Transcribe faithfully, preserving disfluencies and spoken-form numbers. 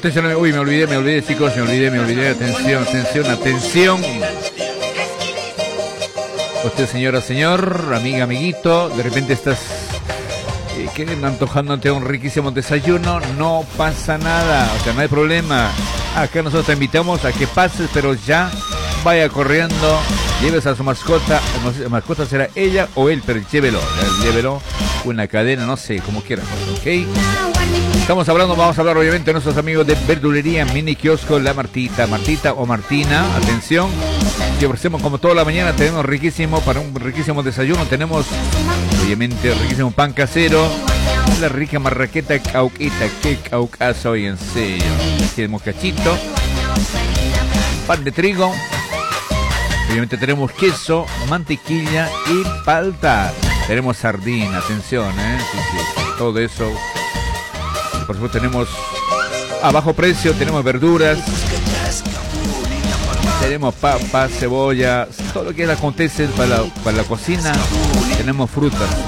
atención, uy, me olvidé, me olvidé, chicos, me olvidé, me olvidé, atención, atención, atención. Usted, señora, señor, amiga, amiguito, de repente estás eh, queriendo, antojándote un riquísimo desayuno, no pasa nada, o sea, no hay problema. Acá nosotros te invitamos a que pases, pero ya vaya corriendo, lleves a su mascota, no sé, la mascota será ella o él, pero llévelo, llévelo, una cadena, no sé, como quieras, ¿ok? Estamos hablando, vamos a hablar obviamente de nuestros amigos de verdulería Mini Kiosco La Martita, Martita o Martina, atención, que ofrecemos como toda la mañana, tenemos riquísimo, para un riquísimo desayuno, tenemos obviamente riquísimo pan casero, la rica marraqueta cauquita, qué caucazo hoy, en serio, tenemos cachito, pan de trigo, obviamente tenemos queso, mantequilla y palta, tenemos sardina, atención, eh, sí, sí, todo eso. Por supuesto tenemos a bajo precio, tenemos verduras, tenemos papas, cebolla, todo lo que acontece para la, para la cocina. Tenemos frutas,